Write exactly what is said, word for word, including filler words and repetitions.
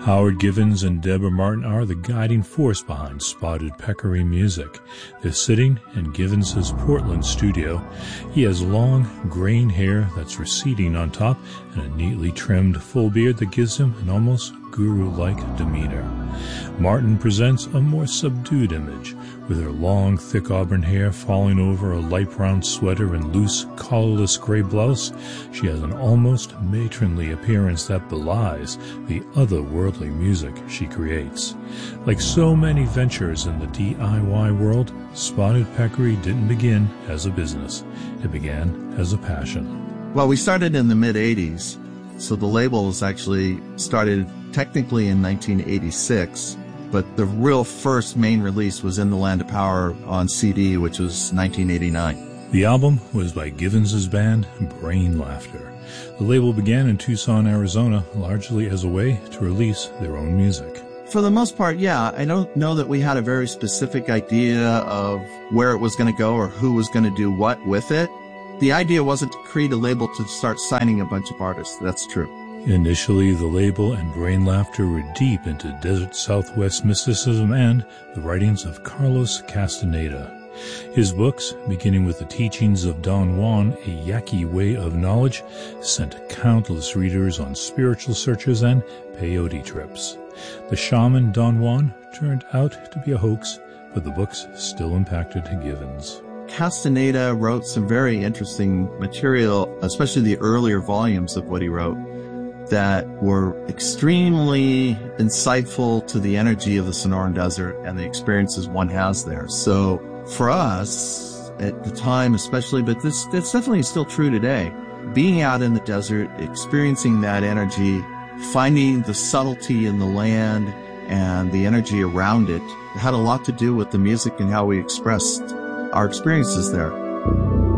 Howard Givens and Deborah Martin are the guiding force behind Spotted Peccary Music. They're sitting in Givens' Portland studio. He has long, graying hair that's receding on top and a neatly trimmed full beard that gives him an almost guru-like demeanor. Martin presents a more subdued image, with her long, thick auburn hair falling over a light brown sweater and loose, collarless gray blouse. She has an almost matronly appearance that belies the otherworldly music she creates. Like so many ventures in the D I Y world, Spotted Peccary didn't begin as a business. It began as a passion. Well, we started in the mid-eighties, so the label was actually started technically in nineteen eighty-six, but the real first main release was In the Land of Power on C D, which was nineteen eighty-nine. The album was by Givens' band, Brain Laughter. The label began in Tucson, Arizona, largely as a way to release their own music. For the most part, yeah. I don't know that we had a very specific idea of where it was going to go or who was going to do what with it. The idea wasn't to create a label to start signing a bunch of artists. That's true. Initially, the label and Brain Laughter were deep into desert Southwest mysticism and the writings of Carlos Castaneda. His books, beginning with the teachings of Don Juan, A Yaqui Way of Knowledge, sent countless readers on spiritual searches and peyote trips. The shaman Don Juan turned out to be a hoax, but the books still impacted Givens. Castaneda wrote some very interesting material, especially the earlier volumes of what he wrote, that were extremely insightful to the energy of the Sonoran Desert and the experiences one has there. So for us at the time especially, but this that's definitely still true today, being out in the desert, experiencing that energy, finding the subtlety in the land and the energy around it had a lot to do with the music and how we expressed our experiences there.